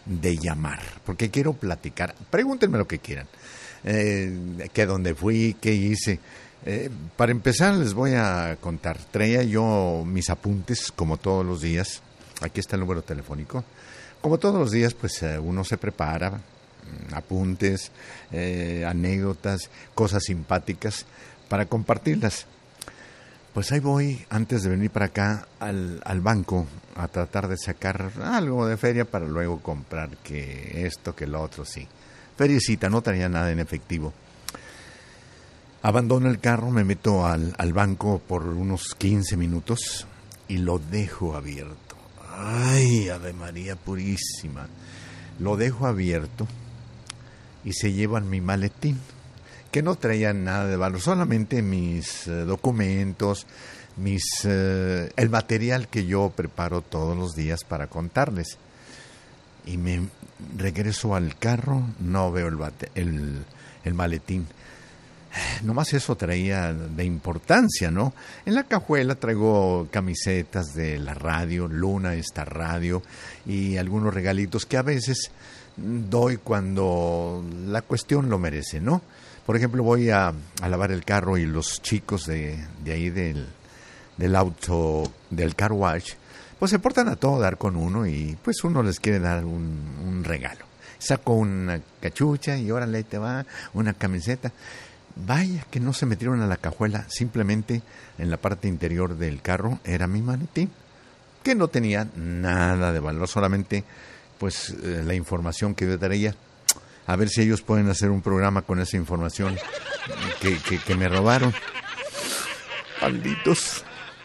de llamar, porque quiero platicar. Pregúntenme lo que quieran. Que dónde fui, qué hice. Para empezar les voy a contar. Traía yo mis apuntes como todos los días. Aquí está el número telefónico. Como todos los días, pues uno se prepara apuntes, anécdotas, cosas simpáticas para compartirlas. Pues ahí voy, antes de venir para acá, al banco a tratar de sacar algo de feria para luego comprar que esto, que lo otro, sí. Feriecita, no traía nada en efectivo. Abandono el carro, me meto al banco por unos 15 minutos y lo dejo abierto. ¡Ay, Ave María Purísima! Lo dejo abierto y se llevan mi maletín, que no traía nada de valor, solamente mis documentos, el material que yo preparo todos los días para contarles. Y me regreso al carro, no veo el maletín. Nomás eso traía de importancia, ¿no? En la cajuela traigo camisetas de la radio, Luna, esta radio, y algunos regalitos que a veces doy cuando la cuestión lo merece, ¿no? Por ejemplo, voy a lavar el carro y los chicos de ahí del auto, del car wash, pues se portan a todo dar con uno y pues uno les quiere dar un regalo. Saco una cachucha y órale, te va una camiseta. Vaya que no se metieron a la cajuela, simplemente en la parte interior del carro era mi maletín, que no tenía nada de valor, solamente pues la información que yo traía. A ver si ellos pueden hacer un programa con esa información que me robaron. Malditos.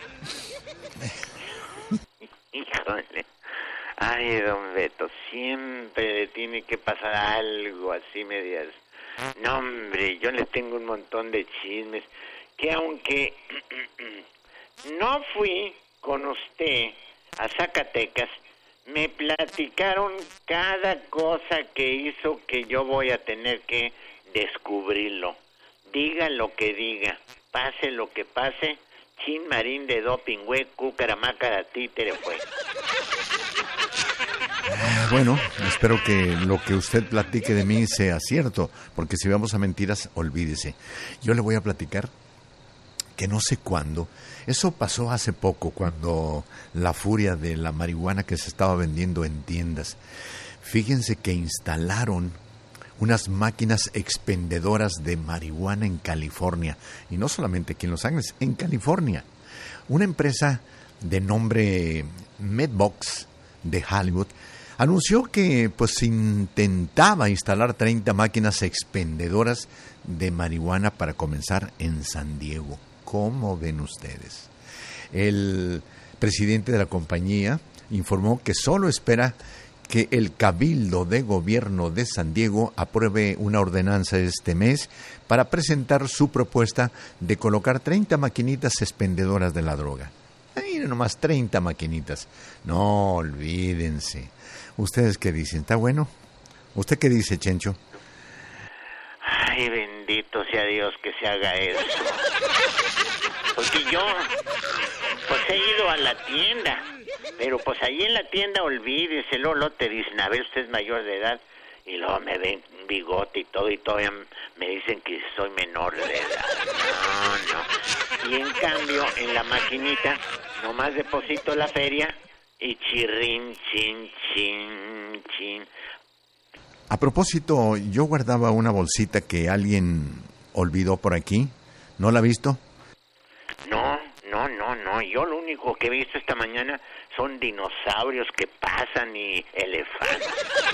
Híjole. Ay, don Beto, siempre le tiene que pasar algo así medias. No, hombre, yo les tengo un montón de chismes que aunque no fui con usted a Zacatecas, me platicaron cada cosa que hizo que yo voy a tener que descubrirlo. Diga lo que diga, pase lo que pase, chin marín de doping, güey, cucaramácara, títere, fue. Bueno, espero que lo que usted platique de mí sea cierto, porque si vamos a mentiras, olvídese. Yo le voy a platicar que no sé cuándo. Eso pasó hace poco, cuando la furia de la marihuana que se estaba vendiendo en tiendas. Fíjense que instalaron unas máquinas expendedoras de marihuana en California. Y no solamente aquí en Los Ángeles, en California. Una empresa de nombre Medbox de Hollywood anunció que pues intentaba instalar 30 máquinas expendedoras de marihuana para comenzar en San Diego. ¿Cómo ven ustedes? El presidente de la compañía informó que solo espera que el Cabildo de Gobierno de San Diego apruebe una ordenanza este mes para presentar su propuesta de colocar 30 maquinitas expendedoras de la droga. Ahí nomás 30 maquinitas. No, olvídense. ¿Ustedes qué dicen? ¿Está bueno? ¿Usted qué dice, Chencho? Ay, bendito sea Dios que se haga eso. Porque yo, pues he ido a la tienda, pero pues ahí en la tienda, olvídese, luego te dicen, a ver, usted es mayor de edad, y luego me ven bigote y todo, y todavía me dicen que soy menor de edad. No. Y en cambio, en la maquinita, nomás deposito la feria, y chirrín, chin, chin, chin. A propósito, yo guardaba una bolsita que alguien olvidó por aquí. ¿No la ha visto? No. Yo lo único que he visto esta mañana son dinosaurios que pasan y elefantes.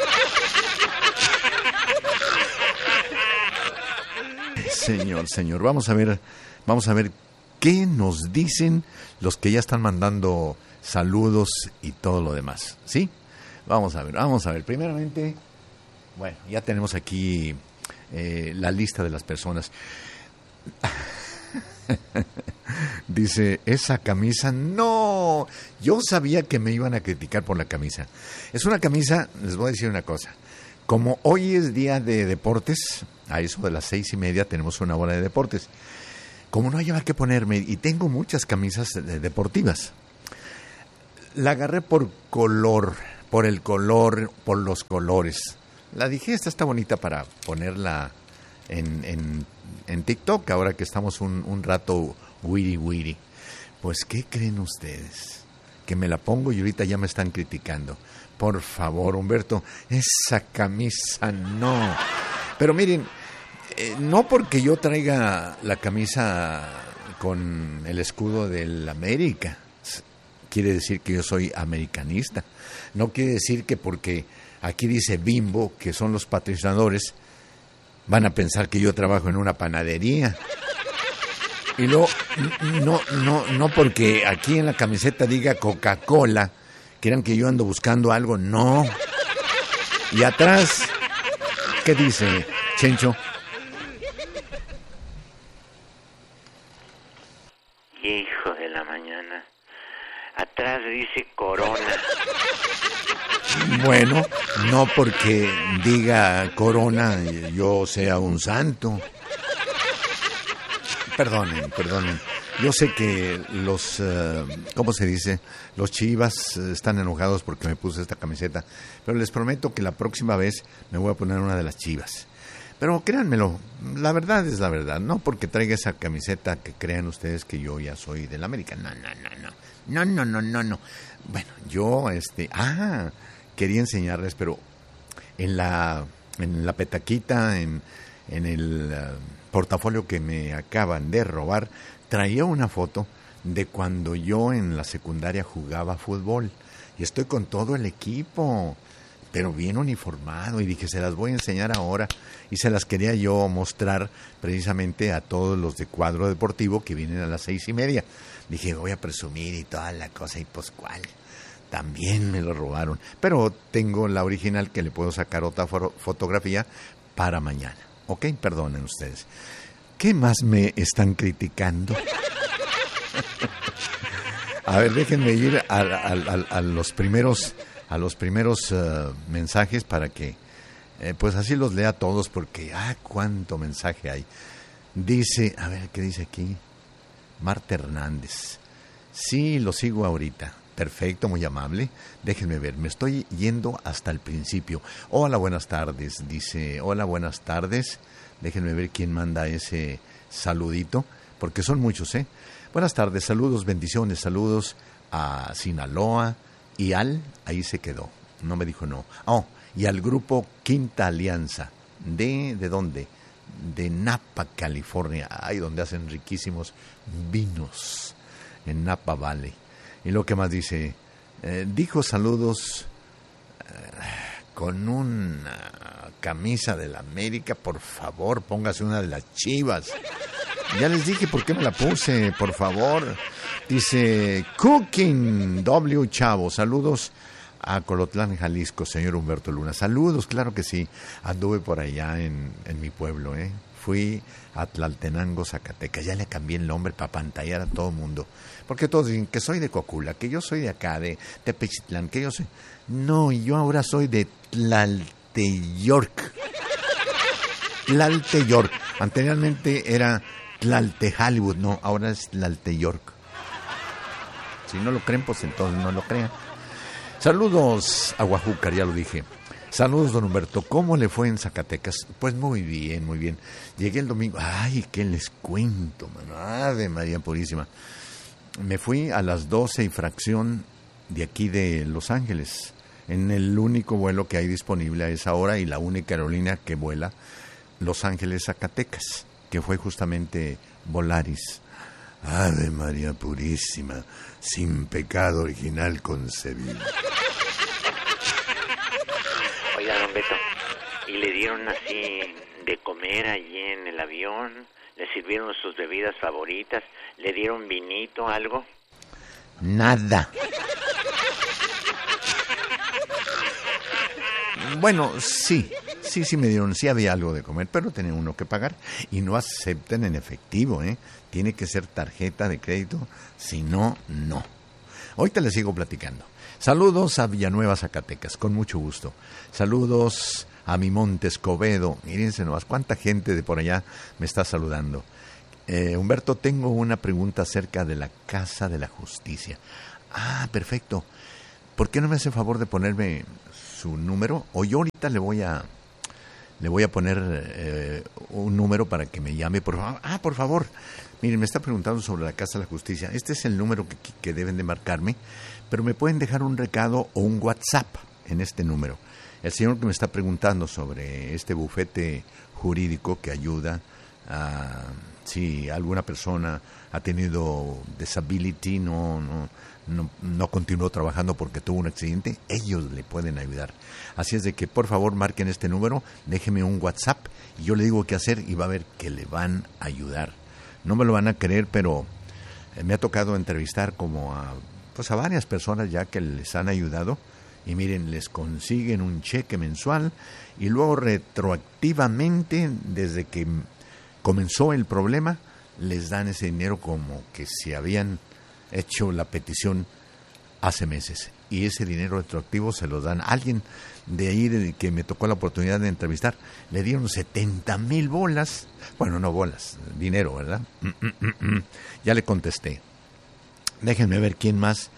Señor, vamos a ver qué nos dicen los que ya están mandando saludos y todo lo demás, ¿sí? Vamos a ver. Primeramente, bueno, ya tenemos aquí la lista de las personas. Dice, esa camisa, no, yo sabía que me iban a criticar por la camisa. Es una camisa, les voy a decir una cosa, como hoy es día de deportes, a eso de las 6:30 tenemos una hora de deportes, como no hallaba qué ponerme, y tengo muchas camisas deportivas, la agarré por color, por el color, por los colores. La dije, esta está bonita para ponerla en TikTok, ahora que estamos un rato wiri. Pues, ¿qué creen ustedes? Que me la pongo y ahorita ya me están criticando. Por favor, Humberto, esa camisa no. Pero miren, no porque yo traiga la camisa con el escudo del América, quiere decir que yo soy americanista. No quiere decir que porque aquí dice Bimbo, que son los patrocinadores, van a pensar que yo trabajo en una panadería. Y luego, no porque aquí en la camiseta diga Coca-Cola, quieran que yo ando buscando algo, no. Y atrás, ¿qué dice, Chencho? Hijo de la mañana. Atrás dice Corona. Bueno, no porque diga Corona yo sea un santo. Perdonen. Yo sé que los, ¿cómo se dice? Los Chivas están enojados porque me puse esta camiseta, pero les prometo que la próxima vez me voy a poner una de las Chivas. Pero créanmelo, la verdad es la verdad, no porque traiga esa camiseta que crean ustedes que yo ya soy del América. No. Bueno, yo, quería enseñarles, pero en la petaquita, en el portafolio que me acaban de robar, traía una foto de cuando yo en la secundaria jugaba fútbol. Y estoy con todo el equipo, pero bien uniformado. Y dije, se las voy a enseñar ahora. Y se las quería yo mostrar precisamente a todos los de Cuadro Deportivo que vienen a las 6:30. Dije, voy a presumir y toda la cosa. Y pues, ¿cuál? También me lo robaron. Pero tengo la original que le puedo sacar otra fotografía para mañana. ¿Ok? Perdonen ustedes. ¿Qué más me están criticando? A ver, déjenme ir a los primeros mensajes para que pues así los lea todos, porque cuánto mensaje hay. Dice, a ver, ¿qué dice aquí? Marta Hernández. Sí, lo sigo ahorita. Perfecto, muy amable. Déjenme ver, me estoy yendo hasta el principio. Hola, buenas tardes. Dice, hola, buenas tardes. Déjenme ver quién manda ese saludito, porque son muchos, ¿eh? Buenas tardes, saludos, bendiciones, saludos a Sinaloa y ahí se quedó, no me dijo no. Y al grupo Quinta Alianza, ¿de dónde? De Napa, California, donde hacen riquísimos vinos, en Napa Valley. Y lo que más dice, dijo saludos con una camisa de la América, por favor, póngase una de las Chivas. Ya les dije por qué me la puse, por favor. Dice Cooking W Chavo, saludos a Colotlán, Jalisco, señor Humberto Luna. Saludos, claro que sí. Anduve por allá en mi pueblo, Fui a Tlaltenango, Zacatecas. Ya le cambié el nombre para pantallar a todo el mundo. Porque todos dicen que soy de Cocula, que yo soy de acá, de Tepechitlán, que yo soy... No, yo ahora soy de Tlalteyork. Tlalteyork. Anteriormente era Tlalte Hollywood, no, ahora es Tlalteyork. Si no lo creen, pues entonces no lo crean. Saludos a Guajúcar, ya lo dije. Saludos, don Humberto. ¿Cómo le fue en Zacatecas? Pues muy bien, muy bien. Llegué el domingo. Ay, ¿qué les cuento, mano? Ave María Purísima. Me fui a las 12 y fracción de aquí de Los Ángeles, en el único vuelo que hay disponible a esa hora y la única aerolínea que vuela Los Ángeles, Zacatecas, que fue justamente Volaris. Ave María Purísima, sin pecado original concebido. Oiga, don Beto, ¿y le dieron así de comer allí en el avión? ¿Le sirvieron sus bebidas favoritas? ¿Le dieron vinito, algo? Nada. Bueno, sí me dieron, sí había algo de comer, pero tenía uno que pagar y no aceptan en efectivo, Tiene que ser tarjeta de crédito, si no, no. Ahorita les sigo platicando. Saludos a Villanueva, Zacatecas, con mucho gusto. Saludos a mi Monte Escobedo. Mírense nomás, cuánta gente de por allá me está saludando. Humberto, tengo una pregunta acerca de la Casa de la Justicia. Perfecto. ¿por qué no me hace favor de ponerme su número? O yo ahorita le voy a poner un número para que me llame, por favor. Por favor, miren, me está preguntando sobre la Casa de la Justicia. Este es el número que deben de marcarme, pero me pueden dejar un recado o un WhatsApp en este número. El señor que me está preguntando sobre este bufete jurídico que ayuda a, si alguna persona ha tenido disability, no continuó trabajando porque tuvo un accidente, ellos le pueden ayudar. Así es de que por favor marquen este número, déjenme un WhatsApp y yo le digo qué hacer y va a ver que le van a ayudar. No me lo van a creer, pero me ha tocado entrevistar como a varias personas ya que les han ayudado y miren, les consiguen un cheque mensual y luego retroactivamente desde que comenzó el problema les dan ese dinero como que si habían hecho la petición hace meses y ese dinero retroactivo se lo dan a alguien de ahí que me tocó la oportunidad de entrevistar. Le dieron 70,000 bolas, bueno, no bolas, dinero, ¿verdad? Ya le contesté. Déjenme ver quién más.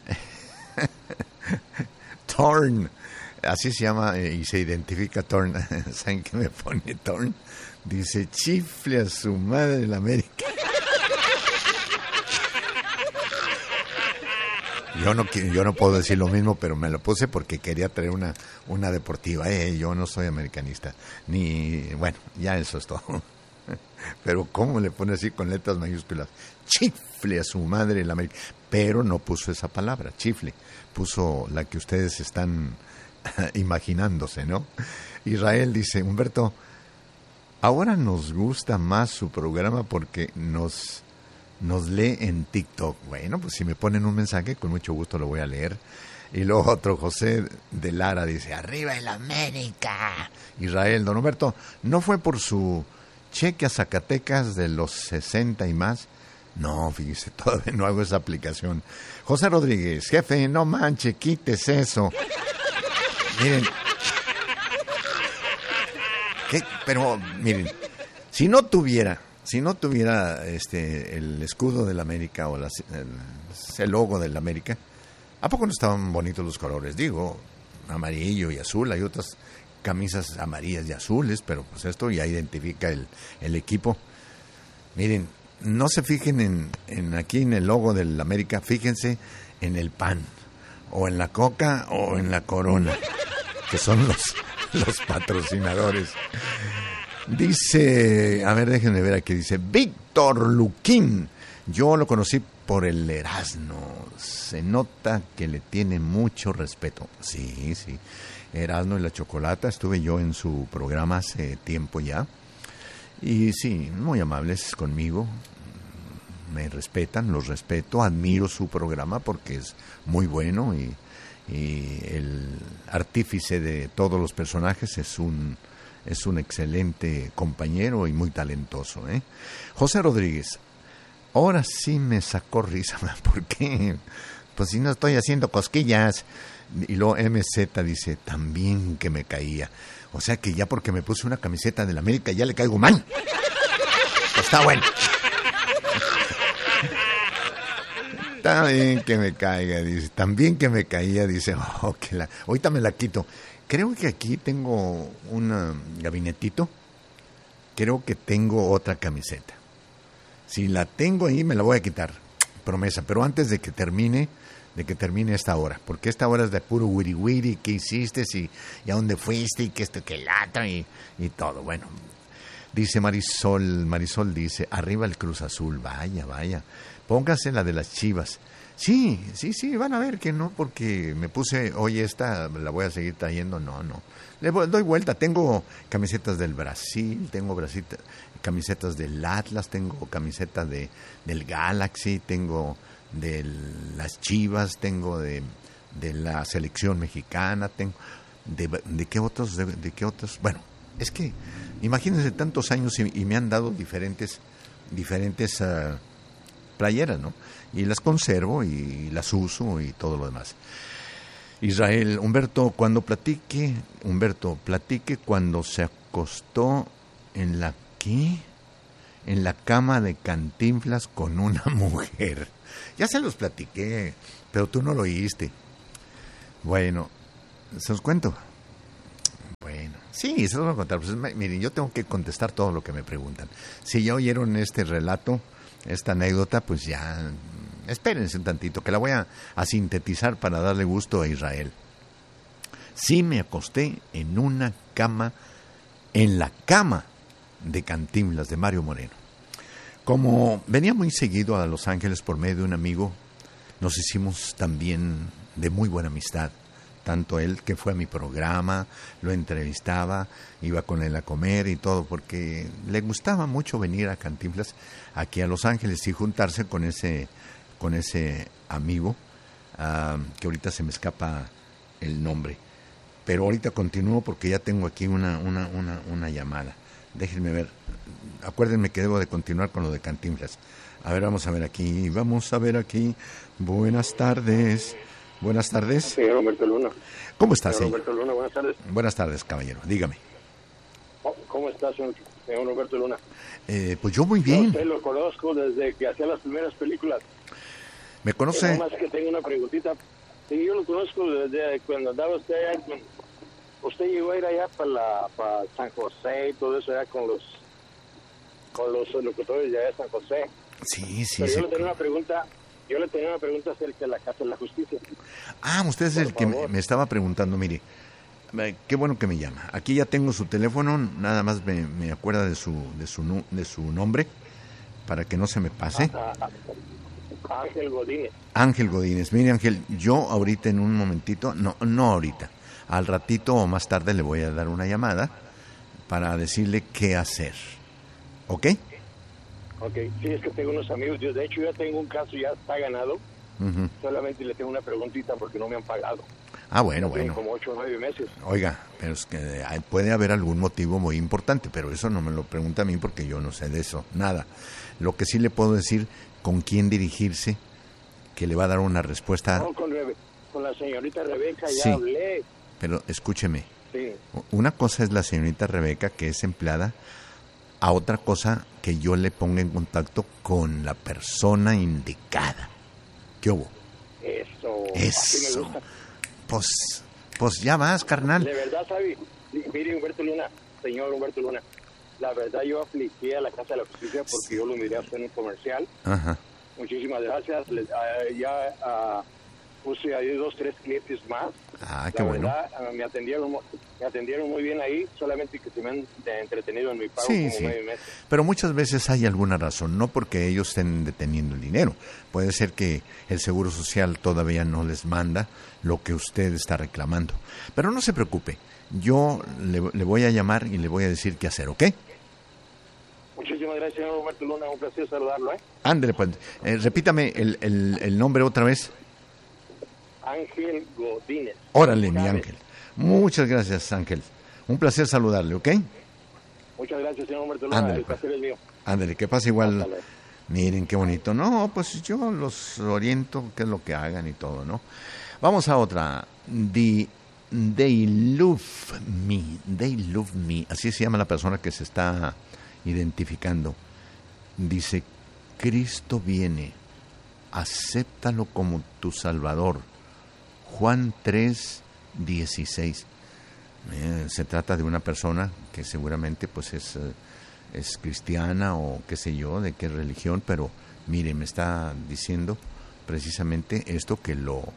Thorn, así se llama y se identifica Thorn. ¿Saben qué me pone Thorn? Dice, chifle a su madre la América. Yo no puedo decir lo mismo, pero me lo puse porque quería traer una deportiva. Yo no soy americanista. Bueno, ya eso es todo. Pero ¿cómo le pone así con letras mayúsculas? Chifle a su madre la América. Pero no puso esa palabra, chifle. Puso la que ustedes están imaginándose, ¿no? Israel dice, Humberto, ahora nos gusta más su programa porque nos lee en TikTok. Bueno, pues si me ponen un mensaje, con mucho gusto lo voy a leer. Y luego otro, José de Lara, dice, ¡arriba el América! Israel, don Humberto, ¿no fue por su cheque a Zacatecas de los 60 y más? No, fíjese, todavía no hago esa aplicación. José Rodríguez, jefe, no manche, quites eso. Miren, pero miren, si no tuviera el escudo del América o el logo del América, ¿a poco no estaban bonitos los colores? Digo, amarillo y azul, hay otras camisas amarillas y azules, pero pues esto ya identifica el equipo. Miren, no se fijen en aquí en el logo del América, fíjense en el pan, o en la Coca o en la Corona, que son los patrocinadores. Dice, a ver, déjenme ver aquí, dice Víctor Luquín, yo lo conocí por el Erasmo, se nota que le tiene mucho respeto. Sí, Erasmo y la Chocolata, estuve yo en su programa hace tiempo ya, y sí, muy amables conmigo, me respetan, los respeto, admiro su programa porque es muy bueno y el artífice de todos los personajes es un excelente compañero y muy talentoso, José Rodríguez, ahora sí me sacó risa, ¿por qué? Pues si no estoy haciendo cosquillas. Y luego MZ dice, también que me caía. O sea que ya porque me puse una camiseta del América ya le caigo mal. Pues está bueno. También que me caiga, dice. También que me caía, dice. Ahorita me la quito. Creo que aquí tengo un gabinetito. Creo que tengo otra camiseta. Si la tengo ahí, me la voy a quitar. Promesa. Pero antes de que termine esta hora. Porque esta hora es de puro wiri wiri. ¿Qué hiciste? ¿Y a dónde fuiste? ¿Y qué esto, qué lata? Y todo. Bueno. Dice Marisol dice, arriba el Cruz Azul. Vaya. Póngase la de las Chivas. Sí, van a ver que no, porque me puse, hoy esta la voy a seguir trayendo, no. Doy vuelta, tengo camisetas del Brasil, camisetas del Atlas, tengo camisetas del Galaxy, tengo de las Chivas, tengo de la selección mexicana, tengo de qué otros, bueno, es que imagínense tantos años y me han dado diferentes playeras, ¿no? Y las conservo y las uso y todo lo demás. Israel, Humberto, platique cuando se acostó en la cama de Cantinflas con una mujer. Ya se los platiqué, pero tú no lo oíste. Bueno, ¿se los cuento? Bueno, sí, se los voy a contar. Pues, miren, yo tengo que contestar todo lo que me preguntan. Si ya oyeron este relato, esta anécdota, pues ya espérense un tantito, que la voy a sintetizar para darle gusto a Israel. Sí me acosté en una cama, en la cama de Cantinflas, de Mario Moreno. Como venía muy seguido a Los Ángeles por medio de un amigo, nos hicimos también de muy buena amistad. Tanto él, que fue a mi programa, lo entrevistaba, iba con él a comer y todo, porque le gustaba mucho venir a Cantinflas aquí a Los Ángeles y juntarse con ese amigo, que ahorita se me escapa el nombre. Pero ahorita continúo porque ya tengo aquí una llamada. Déjenme ver. Acuérdenme que debo de continuar con lo de Cantinflas. A ver, vamos a ver aquí. Buenas tardes. Buenas tardes. Señor Humberto Luna. ¿Cómo está, señor? Humberto Luna, buenas tardes. Buenas tardes, caballero. Dígame. ¿Cómo está, señor Humberto Luna? Pues yo muy bien. Yo usted lo conozco desde que hacía las primeras películas. ¿Me conoce? Nada más que tengo una preguntita. Sí, yo lo conozco desde cuando andaba usted allá. Usted llegó a ir allá para San José y todo eso, allá con los locutores de allá de San José. Sí. Pero yo le tenía una pregunta. Acerca de la Casa de la Justicia. Usted es el que me estaba preguntando. Mire, qué bueno que me llama. Aquí ya tengo su teléfono, nada más me acuerda de su nombre para que no se me pase. Ángel Godínez. Ángel Godínez. Mire, Ángel, yo ahorita en un momentito, no ahorita, al ratito o más tarde le voy a dar una llamada para decirle qué hacer. ¿Ok? Ok, sí, es que tengo unos amigos. Yo, de hecho, ya tengo un caso, ya está ganado. Uh-huh. Solamente le tengo una preguntita porque no me han pagado. Bueno. Como 8 o 9 meses. Oiga, pero es que puede haber algún motivo muy importante, pero eso no me lo pregunta a mí porque yo no sé de eso, nada. Lo que sí le puedo decir, con quién dirigirse, que le va a dar una respuesta. No, con la señorita Rebeca ya sí, hablé. Pero escúcheme, sí. Una cosa es la señorita Rebeca, que es empleada, a otra cosa que yo le ponga en contacto con la persona indicada. ¿Qué hubo? Eso. Pues ya vas, carnal. De verdad, ¿sabe? Mire, señor Humberto Luna, la verdad yo apliqué a la Casa de la Justicia porque yo lo miré a usted en un comercial. Ajá. Muchísimas gracias. Ya puse ahí 2, 3 clientes más. Qué bueno. La verdad, me atendieron muy bien ahí, solamente que se me han entretenido en mi pago sí. 9 meses. Pero muchas veces hay alguna razón, no porque ellos estén deteniendo el dinero. Puede ser que el Seguro Social todavía no les manda lo que usted está reclamando. Pero no se preocupe, yo le voy a llamar y le voy a decir qué hacer, ¿ok? Muchísimas gracias, señor Humberto Luna, un placer saludarlo, Ándale, pues, repítame el nombre otra vez. Ángel Godínez. Órale, mi Ángel. Muchas gracias, Ángel. Un placer saludarle, ¿ok? Muchas gracias, señor Humberto Luna. Ándale, el placer es mío. Ándale, que pase igual. Miren, qué bonito. No, pues yo los oriento, qué es lo que hagan y todo, ¿no? Vamos a otra. They Love Me. Así se llama la persona que se está identificando. Dice, Cristo viene. Acéptalo como tu Salvador. Juan 3:16. Se trata de una persona que seguramente pues es cristiana o qué sé yo, de qué religión, pero mire, me está diciendo precisamente esto, que lo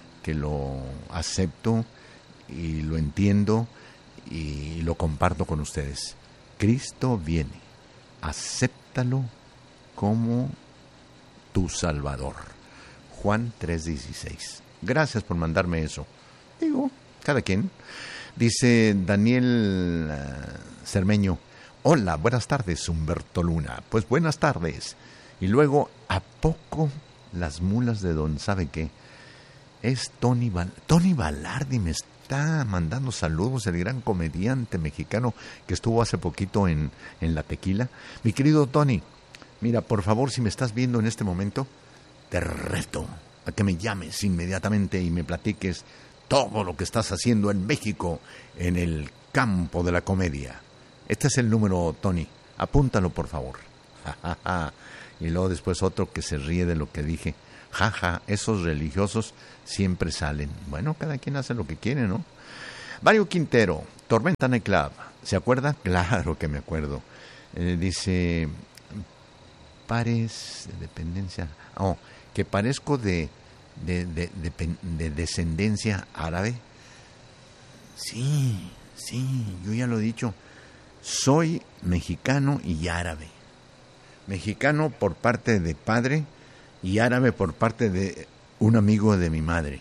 acepto y lo entiendo y lo comparto con ustedes. Cristo viene, acéptalo como tu Salvador. Juan 3:16. Gracias por mandarme eso. Digo, cada quien. Dice Daniel Cermeño, hola, buenas tardes, Humberto Luna. Pues buenas tardes. Y luego, ¿a poco las mulas de don sabe qué? Es Tony Balardi, me está mandando saludos, el gran comediante mexicano que estuvo hace poquito en La Tequila. Mi querido Tony, mira, por favor, si me estás viendo en este momento, te reto a que me llames inmediatamente y me platiques todo lo que estás haciendo en México en el campo de la comedia. Este es el número, Tony. Apúntalo, por favor. Y luego después otro que se ríe de lo que dije. Jaja, esos religiosos siempre salen. Bueno, cada quien hace lo que quiere, ¿no? Mario Quintero, Tormenta Nightclub. ¿Se acuerda? Claro que me acuerdo. Dice, pares de dependencia. Oh, que parezco de descendencia árabe. Sí, yo ya lo he dicho. Soy mexicano y árabe. Mexicano por parte de padre y árabe por parte de un amigo de mi madre.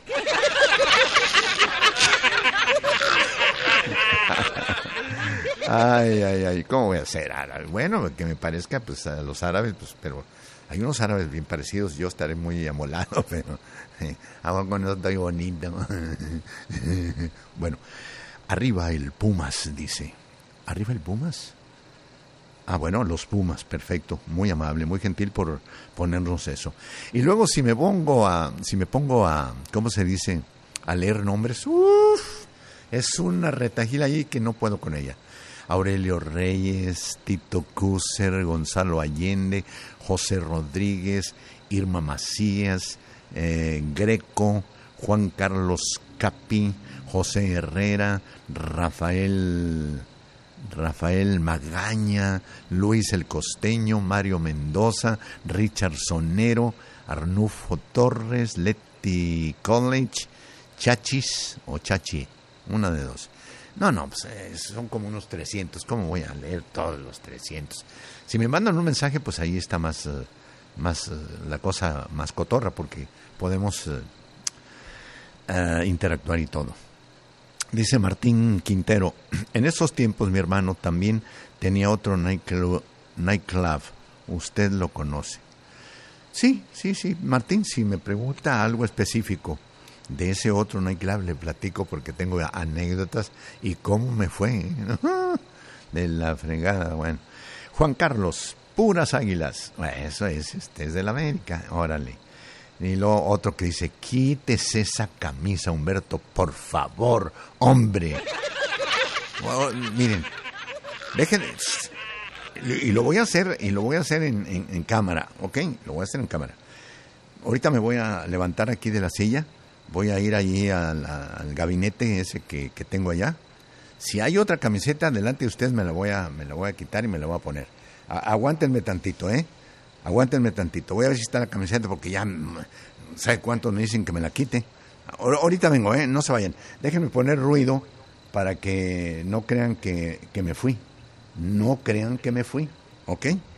Ay, ¿cómo voy a ser árabe? Bueno, que me parezca pues a los árabes, pues, pero hay unos árabes bien parecidos, yo estaré muy amolado, pero abajo no estoy bonito. Bueno, arriba el Pumas, dice. ¿Arriba el Pumas? Ah, bueno, los Pumas, perfecto, muy amable, muy gentil por ponernos eso. Y luego si me pongo a, ¿cómo se dice? A leer nombres, es una retajila ahí que no puedo con ella. Aurelio Reyes, Tito Cúcer, Gonzalo Allende, José Rodríguez, Irma Macías, Greco, Juan Carlos Capi, José Herrera, Rafael Magaña, Luis el Costeño, Mario Mendoza, Richard Sonero, Arnulfo Torres, Leti College, Chachis o Chachi, una de dos. No, pues son como unos 300. ¿Cómo voy a leer todos los 300? Si me mandan un mensaje, pues ahí está más la cosa más cotorra, porque podemos interactuar y todo. Dice Martín Quintero, en esos tiempos mi hermano también tenía otro nightclub. ¿Usted lo conoce? Sí, Martín, si me pregunta algo específico de ese otro nightclub, le platico porque tengo anécdotas y cómo me fue. De la fregada, bueno. Juan Carlos, puras águilas. Bueno, eso es de la América, órale. Y luego otro que dice, quítese esa camisa, Humberto, por favor, hombre. Bueno, miren, déjenme. Y lo voy a hacer en cámara, ¿ok? Lo voy a hacer en cámara. Ahorita me voy a levantar aquí de la silla, voy a ir allí al gabinete ese que tengo allá. Si hay otra camiseta delante de ustedes, me la voy a quitar y me la voy a poner. Aguántenme tantito, Aguántenme tantito. Voy a ver si está la camiseta porque ya, ¿sabe cuánto me dicen que me la quite? Ahorita vengo, no se vayan. Déjenme poner ruido para que no crean que me fui. No crean que me fui, ¿ok?